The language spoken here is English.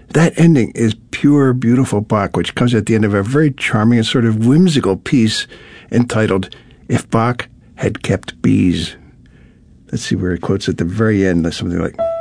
That ending is pure, beautiful Bach, which comes at the end of a very charming and sort of whimsical piece entitled, If Bach Had Kept Bees. Let's see where it quotes at the very end, something like...